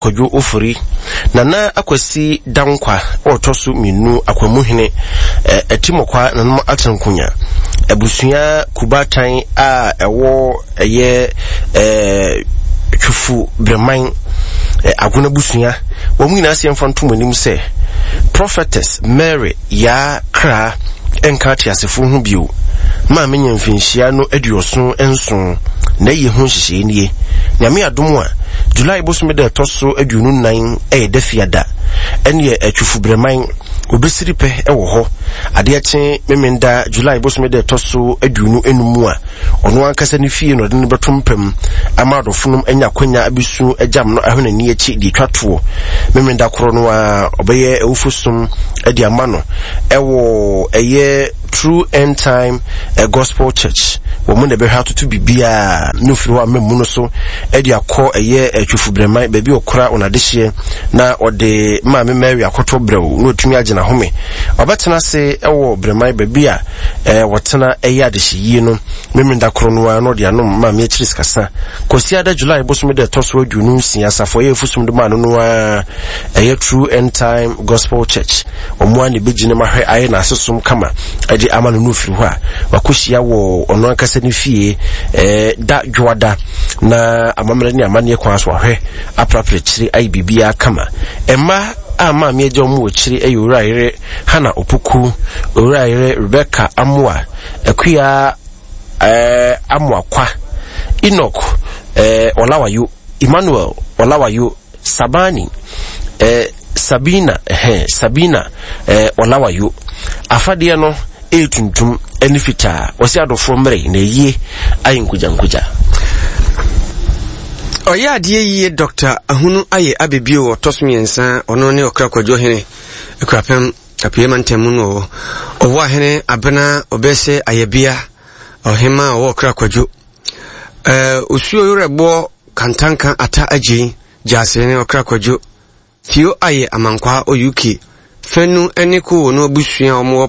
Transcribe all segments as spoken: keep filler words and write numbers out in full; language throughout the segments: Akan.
Kwadwo Ofori Nana Akwasi Dankwa Otosu Minu Akwamuhene Etimokwa Nanum Atankunya Ebusua Kubatan a ewo eye eh Chufu Breman Aguna Busua Womina Siamfantum nim se Prophetess Mary ya kra enkati asefo hu bio ma menye mfinhia no aduoson enson na ye hu hihye nie nyame adom a July bosom de toso aduonu nan e de fiada ene atwufu breman obesiri pe ewo ho ade ache memenda July bosom de toso aduonu enumu a ono ankasa ne fie no de ne betompem amadofunum enya kwanya abisu agam no ahona ni achi di twato memenda koro no a obeye ewufusum ade amano ewo eye True End Time a Gospel Church woman de behatu to bibia no firi ho amemu no so e de akọ eye atwufu breman ba bi okura onadehye na ode ma me Mary akoto brew no tumi agina home obatena se ewo breman ba bi a e wotena eye adehye yi no memenda kro no no de anom ma me chiris kasa kosi ada July bosom de toso adwunu nsia safo ye fusum de ma no no eye True End Time Gospel Church omo ani begine mahwe aye na asesum kama edi amanu no firi ho a wakohia wo ono ankasa ni fie eh da dwoada na amamra ni amane kwa so ahwe aprapre chiri ai bibia kama emma ama me ejo mu chiri ayi uraire hana opuku uraire Rebecca Amwa akuya eh amwakwa Enoch eh Olawayo Emmanuel Olawayo Sabani eh Sabina eh Sabina eh Olawayo afade no etuntum enifita wasi adofo mre na yie ayinkuja nkuja oya adie yie Doctor Ahunu aye abebio otosumiensa ono ne okra Kwadwo hene ekrapem apiem ntemu no owo ahene abena obese ayebia ohema owo okra Kwadwo eh osuo yorebo kantanka ata agi jase ne okra Kwadwo Theo aye amankwa o U K fenu eniko no busua omo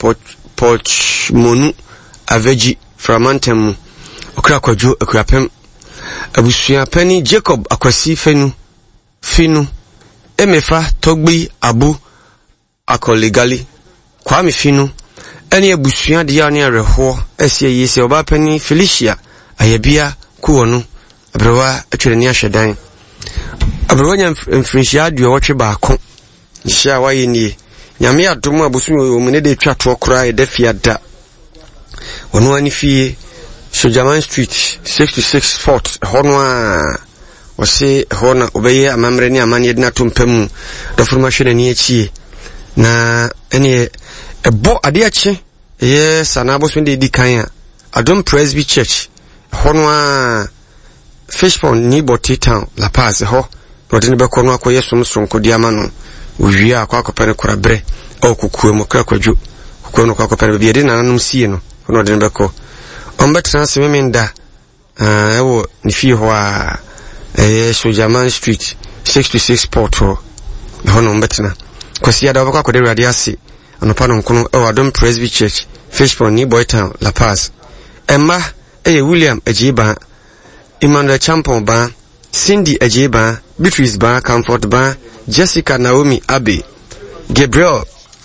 poch monu aveji framantem okra Kwadwo ekrapem abusua pani Jacob Akwasi fenu finu emefa togbi abu akolegali Kwame finu eni abusua de ya ne reho esie yese oba pani Felicia ayebia kuonu abrewa atwere ni ahwedan abrewa nya mfrinhia adu wotwe baako nhia waye nie nyame adom abusua omune de twato kora e da fiada wono ani fie Sojaman Street sixty-six Fort hono a wose hona obeye amamre ni amane de na tompam do formation ni achi na ene ebo ade achi ye sanabo so de di kan a Adom Presby Church hono a Fishpond ni Boti Town La Paz ho do de be kono akoye somsom kodi amano owia akwa akopere korabre o kukuo mo kra Kwadwo kukuo no kwa akopere bi de nananum sie no hono de be ko ombetra se memenda ah ewo ni fie ho a eh Sojaman Street sixty-six Port ho hono ombetra kwasi ada obakwa kode radio ase anopa no nkono ewo Adom Presby Church Fishpond ni Boy Town La Paz Emma eye William Ejiba Emmanuel Champon ba Cindy Ejiba Beatrice ba Comfort ba Jessica Naomi Abe Gabriel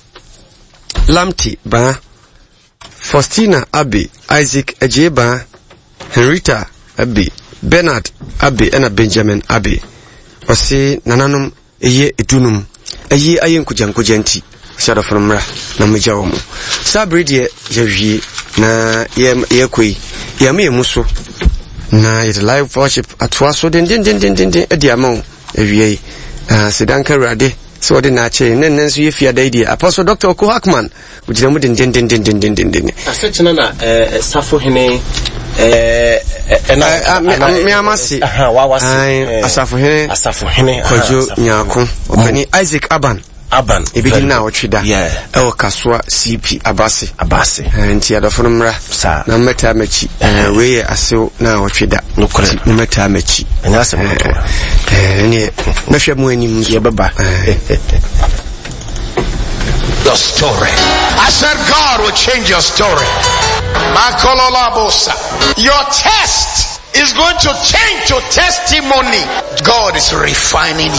Lamti ba Faustina Abe Isaac Ejeba Henrita Abe Bernard Abe ena Benjamin Abe wasi nananum eye edunum eye aye nkujankujanti sada fromra na mejawo mu sabridi yawie na ye ye koi ya me muso na it live worship atwaso den den den den den ediamon awie ah sedanka rade so odi na che nen nen so ye fia daidi Apostle Doctor Oko Hackman ujina mu den den den den den den den asechena na eh safo hene eh na me amasi aha wa wasi asafo hene asafo hene Kwadwo nyako opani Isaac Aban Aban ebidi na otwida yeah ewo kaswa C P Abasi Abasi nti adofo mra na meta machi we asew na otwida nokore na meta machi anya se moto eh ni mehwe mu anim ye baba the story. I said God will change your story. Your test is going to change to testimony. God is refining